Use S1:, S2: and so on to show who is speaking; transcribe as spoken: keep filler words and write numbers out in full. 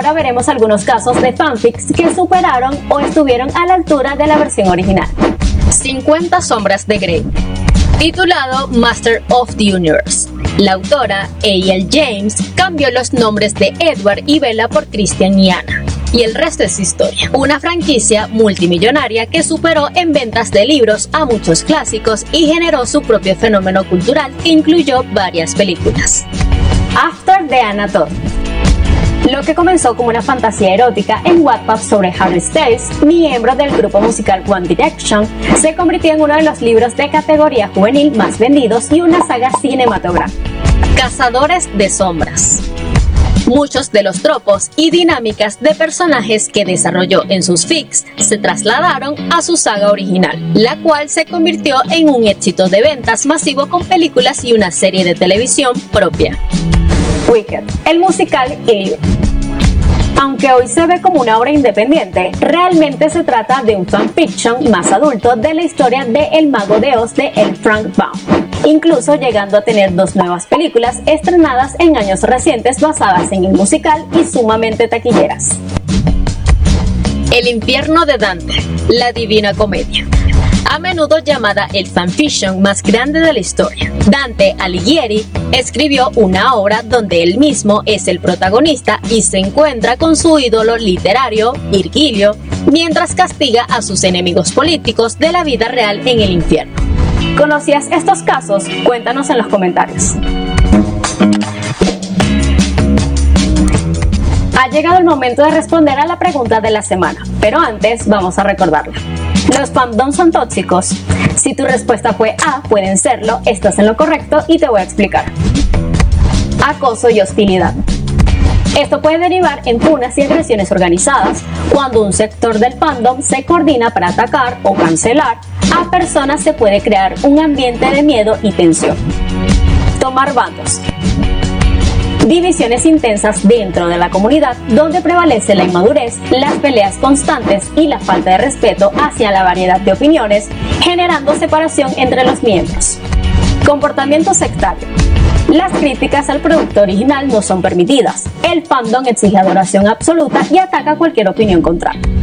S1: Ahora veremos algunos casos de fanfics que superaron o estuvieron a la altura de la versión original.
S2: cincuenta sombras de Grey. Titulado Master of the Universe, la autora A L James cambió los nombres de Edward y Bella por Christian y Anna, y el resto es historia. Una franquicia multimillonaria que superó en ventas de libros a muchos clásicos y generó su propio fenómeno cultural que incluyó varias películas.
S1: After de Anna Todd. Lo que comenzó como una fantasía erótica en Wattpad sobre Harry Styles, miembro del grupo musical One Direction, se convirtió en uno de los libros de categoría juvenil más vendidos y una saga cinematográfica.
S2: Cazadores de sombras. Muchos de los tropos y dinámicas de personajes que desarrolló en sus fics se trasladaron a su saga original, la cual se convirtió en un éxito de ventas masivo con películas y una serie de televisión propia.
S1: Wicked, el musical Elliot. Aunque hoy se ve como una obra independiente, realmente se trata de un fanfiction más adulto de la historia de El Mago de Oz de L. Frank Baum, incluso llegando a tener dos nuevas películas estrenadas en años recientes basadas en el musical y sumamente taquilleras.
S2: El infierno de Dante, la Divina Comedia. A menudo llamada el fanfiction más grande de la historia, Dante Alighieri escribió una obra donde él mismo es el protagonista y se encuentra con su ídolo literario, Virgilio, mientras castiga a sus enemigos políticos de la vida real en el infierno.
S1: ¿Conocías estos casos? Cuéntanos en los comentarios. Ha llegado el momento de responder a la pregunta de la semana, pero antes vamos a recordarla. ¿Los fandoms son tóxicos? Si tu respuesta fue A, pueden serlo, estás en lo correcto y te voy a explicar. Acoso y hostilidad. Esto puede derivar en punas y agresiones organizadas cuando un sector del fandom se coordina para atacar o cancelar a personas. Se puede crear un ambiente de miedo y tensión. Tomar bandos. Divisiones intensas dentro de la comunidad donde prevalece la inmadurez, las peleas constantes y la falta de respeto hacia la variedad de opiniones, generando separación entre los miembros. Comportamiento sectario. Las críticas al producto original no son permitidas. El fandom exige adoración absoluta y ataca cualquier opinión contraria.